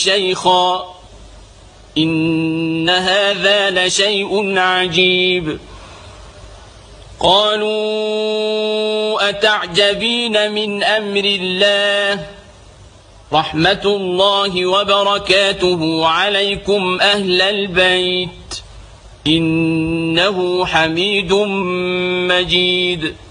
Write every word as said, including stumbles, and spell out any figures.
شيخا إن هذا لشيء عجيب. قالوا أتعجبين من أمر الله رحمة الله وبركاته عليكم أهل البيت إنه حميد مجيد.